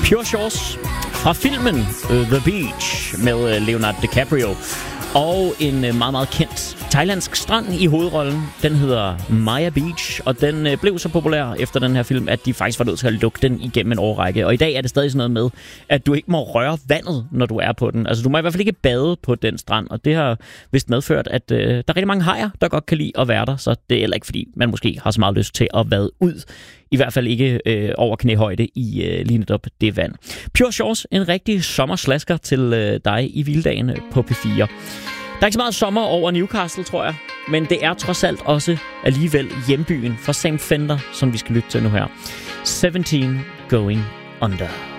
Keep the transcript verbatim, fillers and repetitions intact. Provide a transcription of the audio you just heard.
Pure Shores fra filmen uh, The Beach med uh, Leonardo DiCaprio. Og en uh, meget, meget kendt thailandsk strand i hovedrollen. Den hedder Maya Beach, og den uh, blev så populær efter den her film, at de faktisk var nødt til at lukke den igennem en årrække. Og i dag er det stadig sådan noget med, at du ikke må røre vandet, når du er på den. Altså, du må i hvert fald ikke bade på den strand, og det har vist medført, at uh, der er rigtig mange hajer, der godt kan lide at være der, så det er heller ikke, fordi man måske har så meget lyst til at vade ud. I hvert fald ikke øh, over knæhøjde i øh, lige netop det vand. Pure Shores, en rigtig sommerslasker til øh, dig i Vilddagen på P fire. Der er ikke så meget sommer over Newcastle, tror jeg, men det er trods alt også alligevel hjembyen for Sam Fender, som vi skal lytte til nu her. sytten Going Under.